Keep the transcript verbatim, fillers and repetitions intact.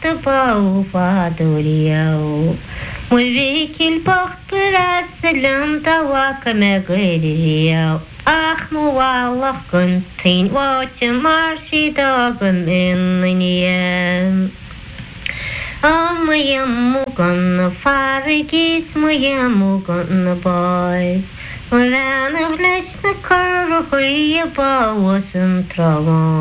the bow faduriao. Muvikil bochtras lam da waka megriao. Ach muwalach guntin watch marshi dogan in the Oh, my yamugan, farigis, my yamugan, boys. My van of less the curve, who you bow was in trouble.